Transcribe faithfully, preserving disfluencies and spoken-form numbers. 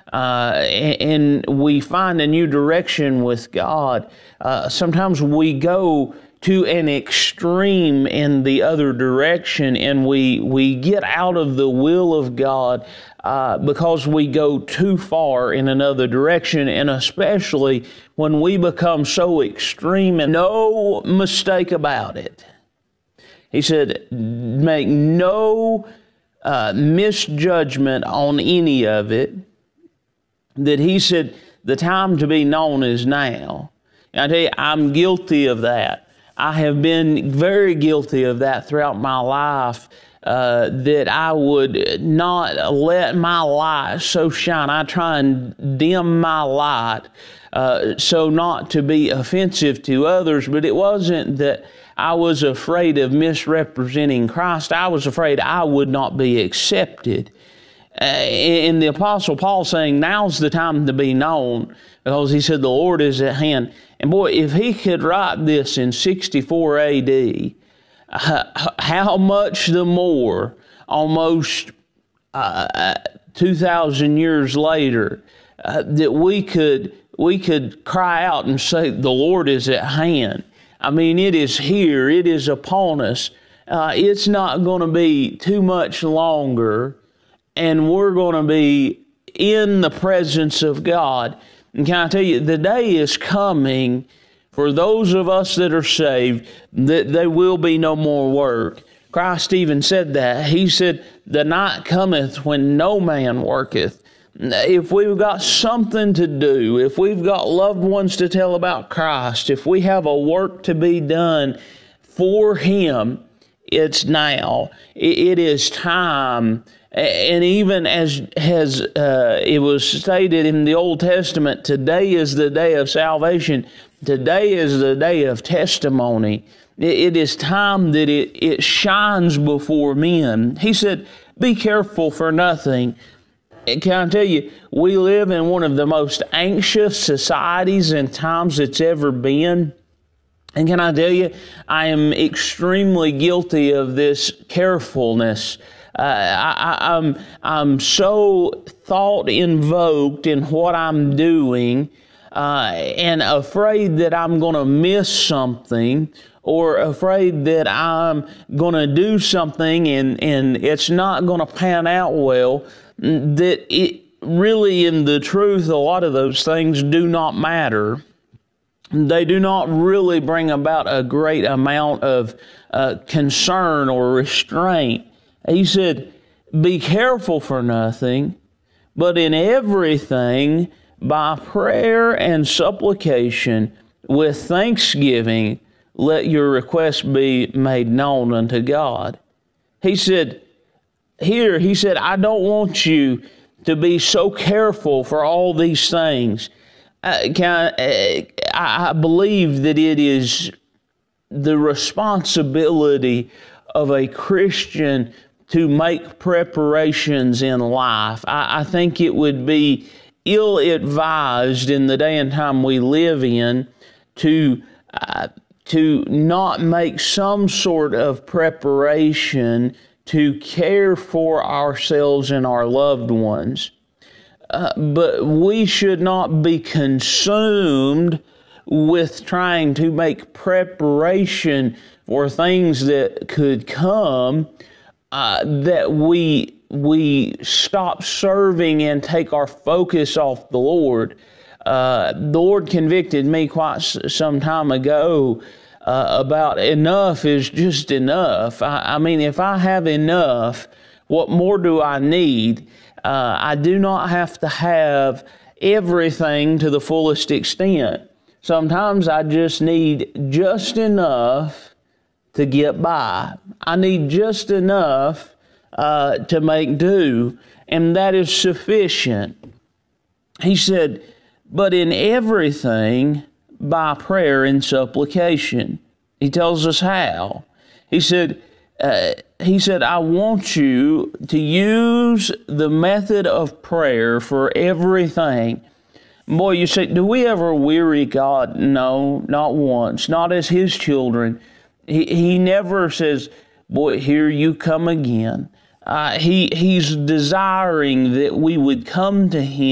uh, and we find a new direction with God, uh, sometimes we go to an extreme in the other direction, and we we get out of the will of God uh, because we go too far in another direction, and especially when we become so extreme, and no mistake about it. He said, make no uh, misjudgment on any of it, that he said, the time to be known is now. And I tell you, I'm guilty of that. I have been very guilty of that throughout my life, uh, that I would not let my light so shine. I try and dim my light uh, so not to be offensive to others, but it wasn't that I was afraid of misrepresenting Christ. I was afraid I would not be accepted. Uh, and the Apostle Paul saying, now's the time to be known, because he said the Lord is at hand. And boy, if he could write this in sixty-four A D, uh, how much the more, almost uh, two thousand years later, uh, that we could we could cry out and say, the Lord is at hand. I mean, it is here. It is upon us. Uh, it's not going to be too much longer, and we're going to be in the presence of God. And can I tell you, the day is coming for those of us that are saved, that there will be no more work. Christ even said that. He said, the night cometh when no man worketh. If we've got something to do, if we've got loved ones to tell about Christ, if we have a work to be done for Him, it's now. It is time. And even as has uh, it was stated in the Old Testament, today is the day of salvation. Today is the day of testimony. It, it is time that it, it shines before men. He said, be careful for nothing. And can I tell you, we live in one of the most anxious societies and times it's ever been. And can I tell you, I am extremely guilty of this carefulness. Uh, I, I, I'm, I'm so thought invoked in what I'm doing uh, and afraid that I'm going to miss something, or afraid that I'm going to do something and, and it's not going to pan out well, that it really, in the truth, a lot of those things do not matter. They do not really bring about a great amount of uh, concern or restraint. He said, be careful for nothing, but in everything, by prayer and supplication, with thanksgiving, let your requests be made known unto God. He said, here, he said, I don't want you to be so careful for all these things. Uh, can I, I believe that it is the responsibility of a Christian to make preparations in life. I, I think it would be ill-advised in the day and time we live in to uh, to not make some sort of preparation to care for ourselves and our loved ones. Uh, but we should not be consumed with trying to make preparation for things that could come, uh, that we we stop serving and take our focus off the Lord. Uh, the Lord convicted me quite some time ago uh, about enough is just enough. I, I mean, if I have enough, what more do I need? Uh, I do not have to have everything to the fullest extent. Sometimes I just need just enough to get by. I need just enough uh, to make do, and that is sufficient. He said, but in everything by prayer and supplication. He tells us how. He said, uh, he said, I want you to use the method of prayer for everything. Boy, you say, do we ever weary God? No, not once. Not as His children. He, he never says, boy, here you come again. Uh, he, he's desiring that we would come to Him